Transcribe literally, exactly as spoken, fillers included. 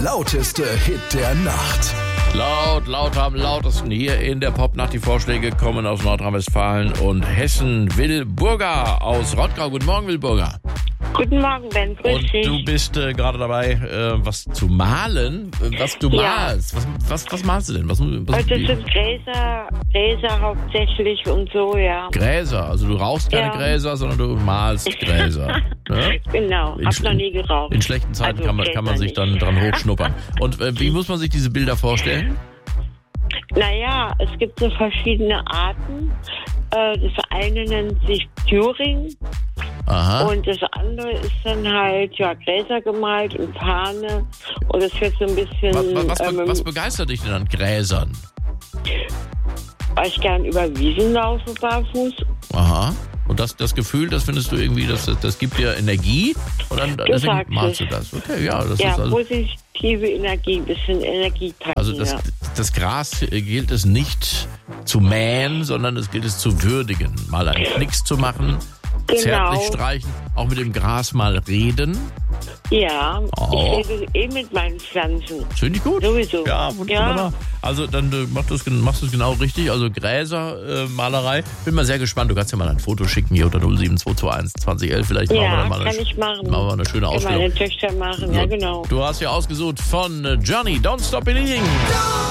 lauteste Hit der Nacht. Laut, laut am lautesten hier in der Popnacht. Die Vorschläge kommen aus Nordrhein-Westfalen und Hessen. Will Burger aus Rottgau. Guten Morgen, Will Burger. Guten Morgen, Ben. Grüß Und dich. du bist äh, gerade dabei, äh, was zu malen. Äh, Was du Ja. malst. Was, was, was malst du denn? Was, was, Das sind Gräser, Gräser hauptsächlich und so, ja. Gräser. Also du rauchst keine Ja. Gräser, sondern du malst Gräser. Ne? Genau, In hab schl- noch nie geraucht. In schlechten Zeiten Also kann, man, kann man Gräser sich dann nicht. dran hochschnuppern. Und äh, wie muss man sich diese Bilder vorstellen? Naja, es gibt so verschiedene Arten. Äh, Das eine nennt sich Thüring Aha. und das andere ist dann halt, ja, Gräser gemalt und Fahne. Und es wird so ein bisschen, Was, was, was, be- ähm, was begeistert dich denn an Gräsern? weil ich gern über Wiesen laufe barfuß. Aha. Und das, das Gefühl, das findest du irgendwie, das, das gibt dir Energie? Und dann deswegen sagst malst es. du das. Okay, ja, das Ja, ist also. positive Energie, ein bisschen Energie tanken. Also das, ja. das Gras äh, gilt es nicht zu mähen, sondern es gilt es zu würdigen. Mal einen Knicks zu machen, Genau. zärtlich streichen, auch mit dem Gras mal reden. Ja, Oh. ich rede eh mit meinen Pflanzen. Finde ich gut. Sowieso. Ja, wunderbar. Ja. Also dann äh, mach das, gen- machst du es genau richtig. Also Gräser, äh, Malerei. Bin mal sehr gespannt. Du kannst ja mal ein Foto schicken hier unter null sieben zwei zwei eins zwanzig elf. Vielleicht machen wir Ja, dann mal kann eine, ich machen. machen wir eine schöne Kann Ausstellung. meine Töchter machen, ja genau. Du hast ja ausgesucht von äh, Johnny, Don't Stop Believing.